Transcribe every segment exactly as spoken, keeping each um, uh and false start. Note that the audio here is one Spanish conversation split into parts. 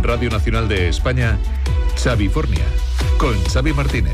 Radio Nacional de España, Xavifornia, con Xavi Martínez.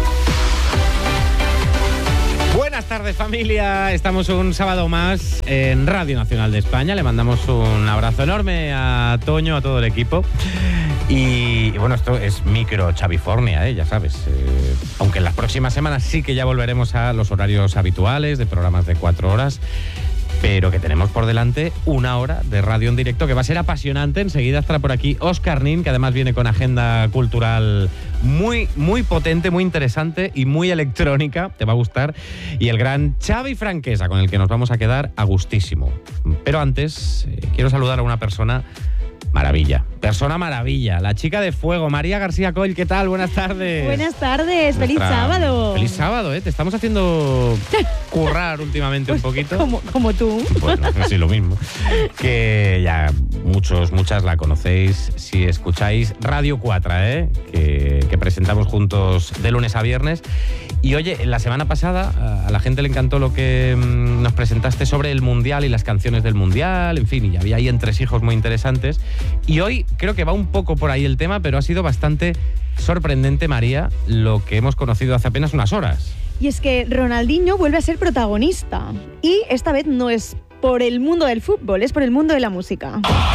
Buenas tardes, familia. Estamos un sábado más en Radio Nacional de España. Le mandamos un abrazo enorme a Toño, a todo el equipo. Y, y bueno, esto es micro Xavifornia, ¿eh? Ya sabes. Eh, aunque en las próximas semanas sí que ya volveremos a los horarios habituales de programas de cuatro horas. Pero que tenemos por delante una hora de radio en directo que va a ser apasionante. Enseguida estará por aquí Óscar Nin, que además viene con agenda cultural muy, muy potente, muy interesante y muy electrónica. Te va a gustar. Y el gran Xavi Franquesa, con el que nos vamos a quedar a gustísimo. Pero antes, eh, quiero saludar a una persona maravilla. Persona maravilla. La chica de fuego, María García Coll. ¿Qué tal? Buenas tardes. Buenas tardes. Nuestra... Feliz sábado. Feliz sábado, ¿eh? Te estamos haciendo currar últimamente pues un poquito. Como, como tú. Bueno, sí, lo mismo. Que ya muchos, muchas la conocéis si escucháis Radio cuatro, ¿eh? Que, que presentamos juntos de lunes a viernes. Y oye, la semana pasada a la gente le encantó lo que mmm, nos presentaste sobre el Mundial y las canciones del Mundial, en fin, y había ahí entresijos muy interesantes. Y hoy creo que va un poco por ahí el tema, pero ha sido bastante sorprendente, María, lo que hemos conocido hace apenas unas horas. Y es que Ronaldinho vuelve a ser protagonista. Y esta vez no es por el mundo del fútbol, es por el mundo de la música.